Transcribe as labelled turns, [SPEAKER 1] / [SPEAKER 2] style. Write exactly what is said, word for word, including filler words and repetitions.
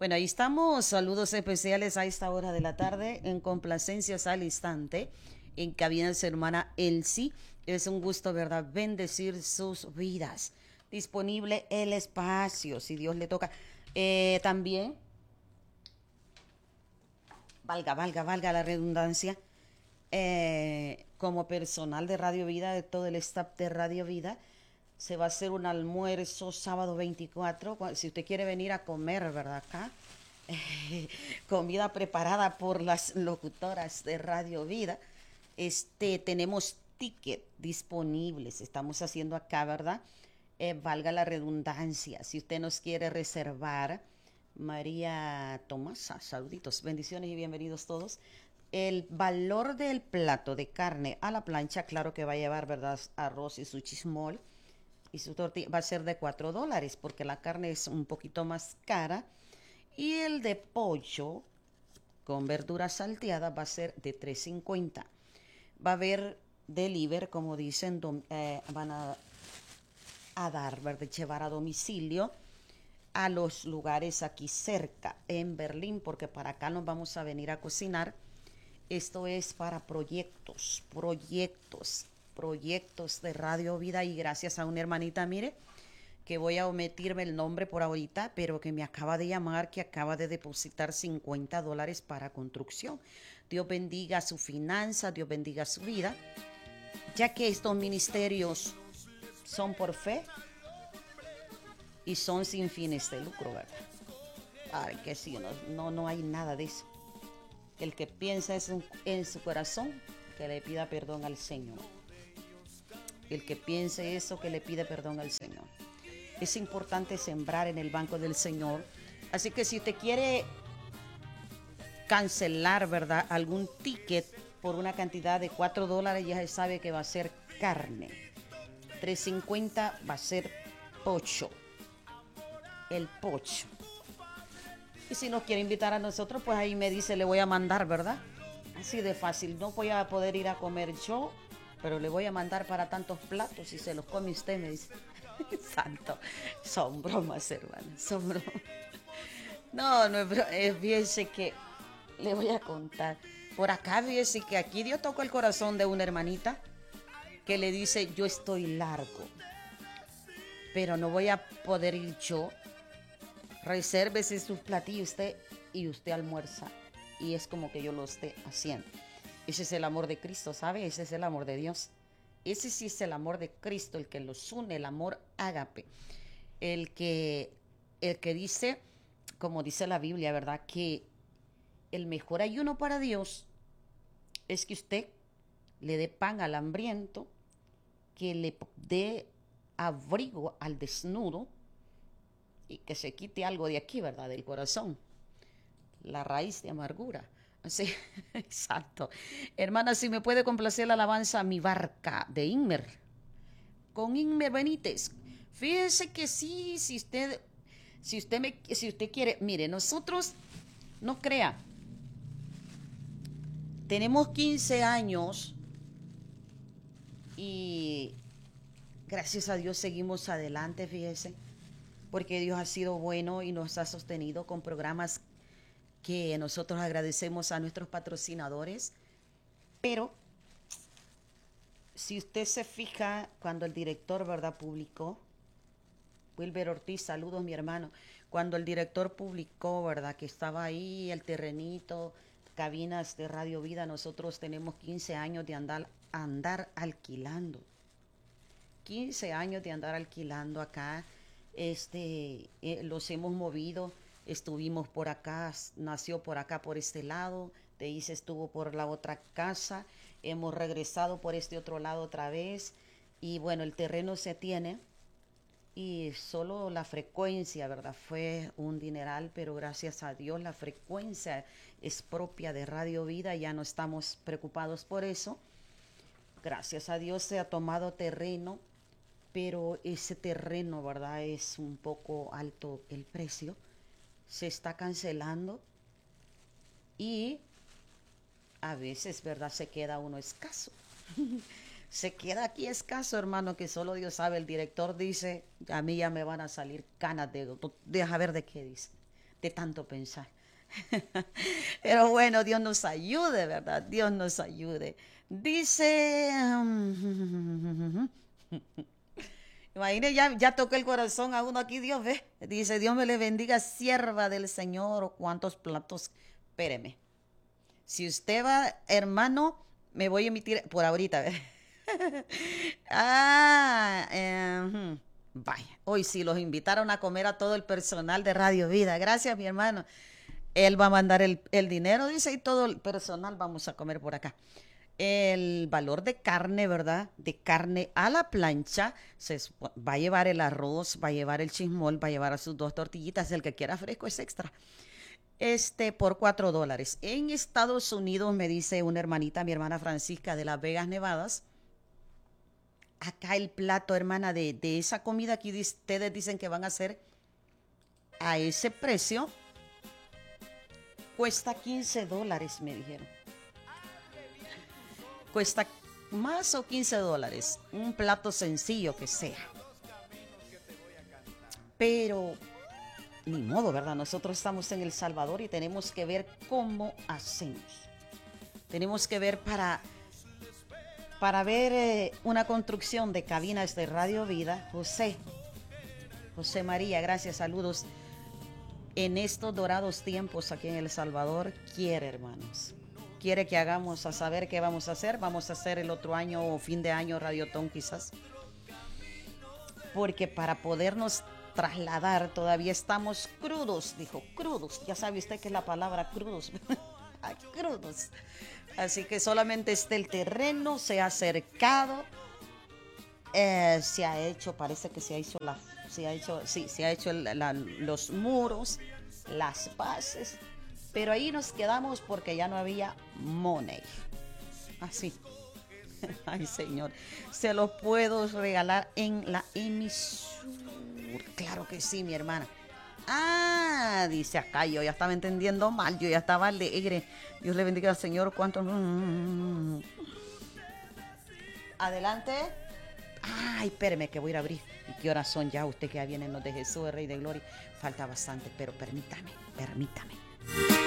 [SPEAKER 1] Bueno, ahí estamos. Saludos especiales a esta hora de la tarde, en complacencias al instante, en cabina su hermana Elsie. Es un gusto, ¿verdad?, bendecir sus vidas. Disponible el espacio, si Dios le toca. Eh, también, valga, valga, valga la redundancia, eh, como personal de Radio Vida, de todo el staff de Radio Vida, se va a hacer un almuerzo sábado veinticuatro. Si usted quiere venir a comer, ¿verdad? Acá, eh, comida preparada por las locutoras de Radio Vida. Este, tenemos ticket disponibles. Estamos haciendo acá, ¿verdad? Eh, valga la redundancia. Si usted nos quiere reservar, María Tomasa, saluditos, bendiciones y bienvenidos todos. El valor del plato de carne a la plancha, claro que va a llevar, ¿verdad?, arroz y su chismol y su tortilla, va a ser de cuatro dólares porque la carne es un poquito más cara. Y el de pollo con verdura salteada va a ser de tres cincuenta. Va a haber deliver, como dicen, dom, eh, van a, a dar, ¿verdad?, llevar a domicilio a los lugares aquí cerca, en Berlín, porque para acá nos vamos a venir a cocinar. Esto es para proyectos, proyectos, proyectos de Radio Vida, y gracias a una hermanita, mire, que voy a omitirme el nombre por ahorita, pero que me acaba de llamar, que acaba de depositar cincuenta dólares para construcción. Dios bendiga su finanza, Dios bendiga su vida, ya que estos ministerios son por fe y son sin fines de lucro, ¿verdad? Ay, que sí, no, no, no hay nada de eso. El que piensa es en su corazón, que le pida perdón al Señor. El que piense eso, que le pida perdón al Señor. Es importante sembrar en el banco del Señor. Así que si usted quiere cancelar, ¿verdad?, algún ticket por una cantidad de cuatro dólares, ya se sabe que va a ser carne. tres cincuenta va a ser pocho. El pocho. Y si nos quiere invitar a nosotros, pues ahí me dice, le voy a mandar, ¿verdad? Así de fácil. No voy a poder ir a comer yo, pero le voy a mandar para tantos platos y se los come usted, me dice. Santo. Son bromas, hermanas, son bromas. No, no es broma. Eh, fíjense que le voy a contar. Por acá, fíjense que aquí Dios tocó el corazón de una hermanita que le dice, yo estoy largo, pero no voy a poder ir yo. Resérvese sus platillos usted y usted almuerza. Y es como que yo lo esté haciendo. Ese es el amor de Cristo, ¿sabe? Ese es el amor de Dios. Ese sí es el amor de Cristo, el que los une, el amor ágape. El que, el que dice, como dice la Biblia, ¿verdad?, que el mejor ayuno para Dios es que usted le dé pan al hambriento, que le dé abrigo al desnudo, y que se quite algo de aquí, ¿verdad?, del corazón, la raíz de amargura. Así, exacto. Hermana, si me puede complacer la alabanza Mi Barca de Inmer, con Inmer Benítez. Fíjese que sí, si usted, si usted me, si usted quiere, mire, nosotros, no crea, tenemos quince años y gracias a Dios seguimos adelante, fíjese, porque Dios ha sido bueno y nos ha sostenido con programas que nosotros agradecemos a nuestros patrocinadores. Pero si usted se fija, cuando el director, ¿verdad?, publicó, Wilber Ortiz, saludos mi hermano, cuando el director publicó, ¿verdad?, que estaba ahí el terrenito, cabinas de Radio Vida, nosotros tenemos quince años de andar, andar alquilando. quince años de andar alquilando acá. Este, eh, los hemos movido, estuvimos por acá, nació por acá, por este lado, de ahí se estuvo por la otra casa, hemos regresado por este otro lado otra vez, y bueno, el terreno se tiene, y solo la frecuencia, ¿verdad?, fue un dineral, pero gracias a Dios la frecuencia es propia de Radio Vida, ya no estamos preocupados por eso. Gracias a Dios se ha tomado terreno, pero ese terreno, ¿verdad?, es un poco alto el precio. Se está cancelando y a veces, ¿verdad?, se queda uno escaso. Se queda aquí escaso, hermano, que solo Dios sabe. El director dice, a mí ya me van a salir canas de... Deja ver de qué dice. de tanto pensar. Pero bueno, Dios nos ayude, ¿verdad? Dios nos ayude. Dice... Imagínate, ya, ya tocó el corazón a uno aquí, Dios ve. Dice, Dios me le bendiga, sierva del Señor. ¿Cuántos platos? Espéreme. Si usted va, hermano, me voy a emitir por ahorita. ¿Ve? ah, eh, vaya. Hoy sí los invitaron a comer a todo el personal de Radio Vida. Gracias, mi hermano. Él va a mandar el, el dinero, dice, y todo el personal vamos a comer por acá. El valor de carne, ¿verdad? De carne a la plancha, se va a llevar el arroz, va a llevar el chismol, va a llevar a sus dos tortillitas, el que quiera fresco es extra. Este, por cuatro dólares. En Estados Unidos, me dice una hermanita, mi hermana Francisca de Las Vegas, Nevadas, acá el plato, hermana, de, de esa comida que ustedes dicen que van a hacer a ese precio, cuesta quince dólares, me dijeron. Cuesta más o quince dólares, un plato sencillo que sea. Pero, ni modo, ¿verdad? Nosotros estamos en El Salvador y tenemos que ver cómo hacemos. Tenemos que ver para, para ver eh, una construcción de cabinas de Radio Vida. José, José María, gracias, saludos. En estos dorados tiempos aquí en El Salvador, quiere, hermanos. Quiere que hagamos a saber qué vamos a hacer. Vamos a hacer el otro año o fin de año Radiotón quizás. Porque para podernos trasladar todavía estamos crudos, dijo, crudos. Ya sabe usted que es la palabra crudos. Crudos. Así que solamente está el terreno, se ha cercado, eh, se ha hecho, parece que se ha hecho, la, se ha hecho, sí, se ha hecho el, la, los muros, las bases. Pero ahí nos quedamos porque ya no había money. Así. Ay, Señor. Se los puedo regalar en la emisora. Claro que sí, mi hermana. Ah, dice acá, yo ya estaba entendiendo mal. Yo ya estaba alegre. Dios le bendiga al Señor. ¿Cuánto? Adelante. Ay, espéreme que voy a ir a abrir. ¿Y qué horas son ya? Usted que ya viene en los de Jesús, el Rey de Gloria. Falta bastante, pero permítame, permítame.